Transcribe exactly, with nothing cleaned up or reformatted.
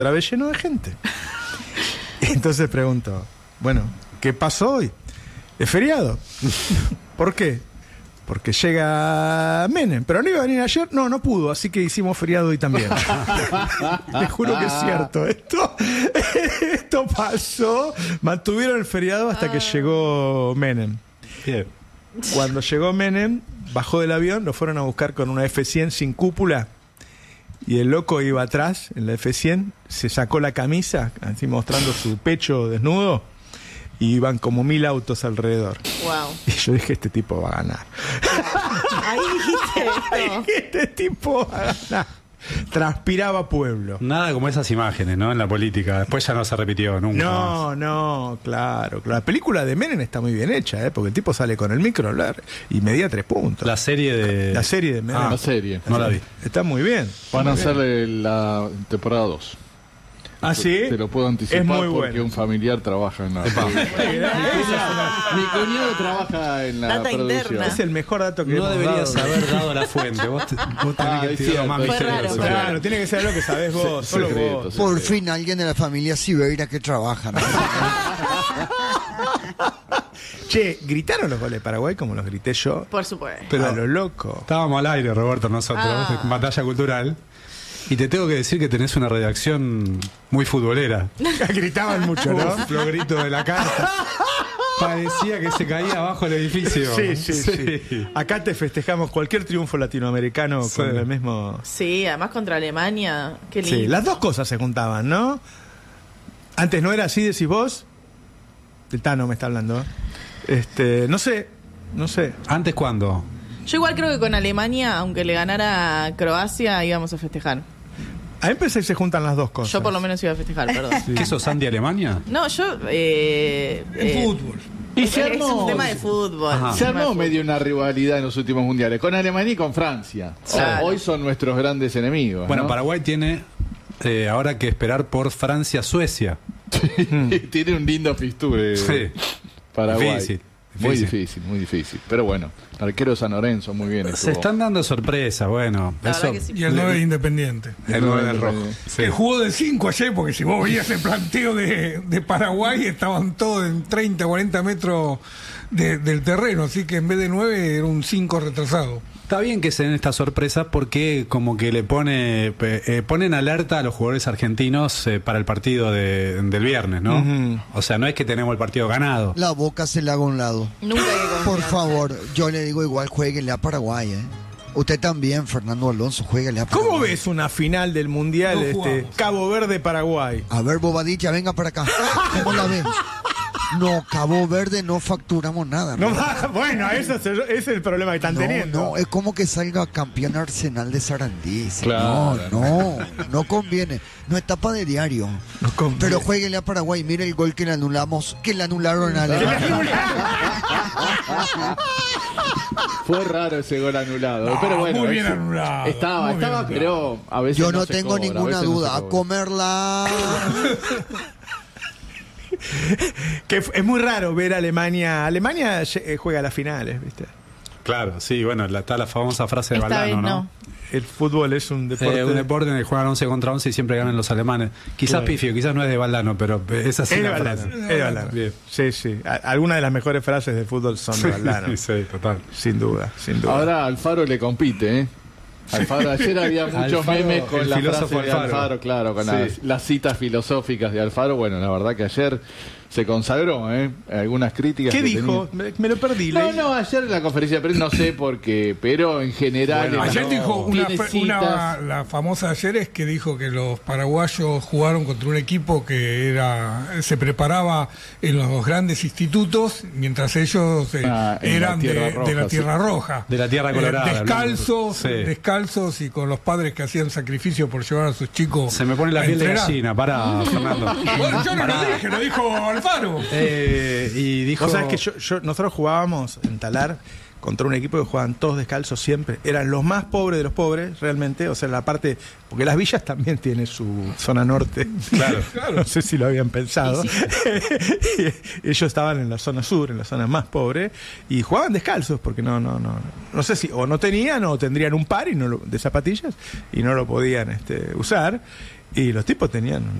otra vez lleno de gente. Y entonces pregunto, bueno, ¿qué pasó hoy? ¿Es feriado? ¿Por qué? Porque llega Menem, pero no iba a venir ayer, no, no pudo, así que hicimos feriado hoy también. Les juro que es cierto. Esto, esto pasó, mantuvieron el feriado hasta ah. que llegó Menem. Bien. Cuando llegó Menem, bajó del avión, lo fueron a buscar con una F cien sin cúpula. Y el loco iba atrás, en la F cien, se sacó la camisa, así mostrando su pecho desnudo, y iban como mil autos alrededor. Wow. Y yo dije, este tipo va a ganar. Ahí dijiste esto. Dije, este tipo va a ganar. Transpiraba pueblo. Nada como esas imágenes, ¿no? En la política. Después ya no se repitió nunca. No, más. no, claro, claro. La película de Menem está muy bien hecha, ¿eh? Porque el tipo sale con el micro a hablar y medía tres puntos. La serie de... La serie de Menem. Ah, la serie. No la vi. Está muy bien. Van a muy hacer bien. la temporada dos. ¿Ah, sí? Te lo puedo anticipar es muy porque bueno. un familiar trabaja en la... Mi cuñado trabaja en la Data producción. Interna. Es el mejor dato que no hemos deberías dado. haber dado la fuente. Vos, te, vos tenés Ah, que es tirar cierto, más es misterioso. raro, Claro, claro. tiene que ser lo que sabés vos, Se- solo secreto, vos. secreto. Por fin alguien de la familia Sibeira que trabaja, ¿no? Che, ¿gritaron los goles de Paraguay como los grité yo? Por supuesto. Pero Pero- a lo loco. Estábamos al aire, Roberto, nosotros, Ah. en Batalla Cultural. Y te tengo que decir que tenés una redacción muy futbolera. Gritaban mucho, ¿no? Uf, los gritos de la carta. Parecía que se caía abajo el edificio. Sí, sí, sí, Acá te festejamos cualquier triunfo latinoamericano Sí. con el mismo... Sí, además contra Alemania. Qué lindo. Sí, las dos cosas se juntaban, ¿no? Antes no era así, decís vos. El Tano me está hablando. Este, no sé, no sé. ¿Antes cuándo? Yo igual creo que con Alemania, aunque le ganara a Croacia, íbamos a festejar. A mí me parece que se juntan las dos cosas. Yo por lo menos iba a festejar, perdón. Sí. ¿Qué sos, Andy Alemania? No, yo... Eh, El eh, fútbol. Y Es, se es armó, un tema de fútbol. Ajá. es se un tema de armó fútbol. medio una rivalidad en los últimos mundiales, con Alemania y con Francia. Claro. Hoy son nuestros grandes enemigos. Bueno, ¿no? Paraguay tiene eh, ahora que esperar por Francia-Suecia. Tiene un lindo fixture. Sí. Paraguay. Difícil, Muy difícil. difícil, muy difícil. Pero bueno, arquero San Lorenzo, muy bien. Se estuvo. están dando sorpresa, bueno. La eso- verdad que sí. Y el nueve de Independiente. El nueve del rojo. Sí. Que jugó de cinco ayer, porque si vos veías el planteo de, de Paraguay, estaban todos en treinta, cuarenta metros de- del terreno, así que en vez de nueve era un cinco retrasado. Está bien que se den estas sorpresas porque como que le pone eh, ponen alerta a los jugadores argentinos eh, para el partido de, del viernes, ¿no? Ujú. O sea, no es que tenemos el partido ganado. La boca se le haga a un lado. Nunca hay que confiar. Por favor, yo le digo igual, jueguenle a Paraguay, ¿eh? Usted también, Fernando Alonso, jueguenle a Paraguay. ¿Cómo ves una final del Mundial No este, jugamos. Cabo Verde-Paraguay? A ver, Bobadilla, venga para acá. ¿Cómo la ves? No, Cabo Verde no facturamos nada. No, ¿no? más- bueno, ese es, el, ese es el problema que están No, teniendo. no, es como que salga campeón Arsenal de Sarandí. Claro. No, no, no conviene. No es tapa de diario. No conviene. Pero jueguenle a Paraguay. Mire el gol que le anulamos, que le anularon a Alemania. Fue raro ese gol anulado. No, pero bueno, muy bien ese- anulado, Estaba, muy bien estaba, anulado. pero a veces Yo no se tengo cobra, a ninguna veces no duda. se A cobra. comerla. Que f- es muy raro ver a Alemania. Alemania eh, juega las finales, ¿viste? Claro, sí, bueno, la, está la famosa frase de Esta Valdano, vez ¿no? no. El fútbol es un deporte. Eh, un deporte en el que juegan once contra once y siempre ganan los alemanes. Quizás Claro. pifio, quizás no es de Valdano, pero es así Es de la Valdano, frase. es de Valdano. Bien. Sí, sí. A- Algunas de las mejores frases de fútbol son de Valdano. Sí, sí, total. Sin duda, sin duda. Ahora Alfaro le compite, ¿eh? Alfaro, ayer había muchos Alfaro, memes con el la filósofo frase de Alfaro. Alfaro, claro, con Sí. las, las citas filosóficas de Alfaro. Bueno, la verdad que ayer se consagró, ¿eh? Algunas críticas. ¿Qué que dijo? tenía. Me, me lo perdí. No, leí. no, ayer en la conferencia de prensa no sé por qué, pero en general... Bueno, Ayer no, dijo una, tiene fe- una- citas. la famosa de ayer es que dijo que los paraguayos jugaron contra un equipo que era se preparaba en los grandes institutos, mientras ellos eh, Ah, en la eran de, Tierra de Roja, la sí. Tierra Roja, De la Tierra Colorada, Eh, descalzos, hablando. Sí. descalzos y con los padres que hacían sacrificio por llevar a sus chicos. Se me pone la a piel de entrenar. gallina, para Fernando. Bueno, yo no lo dije, lo dijo Alfaro. Eh, y dijo... Vos sabés que yo, yo- nosotros jugábamos en Talar contra un equipo que jugaban todos descalzos siempre. Eran los más pobres de los pobres, realmente. O sea, la parte. Porque las villas también tienen su zona norte. Claro. No sé si lo habían pensado. Y ellos estaban en la zona sur, en la zona más pobre. Y jugaban descalzos, porque no, no, no. No sé si o no tenían o tendrían un par y no lo- de zapatillas y no lo podían este, usar. Y los tipos tenían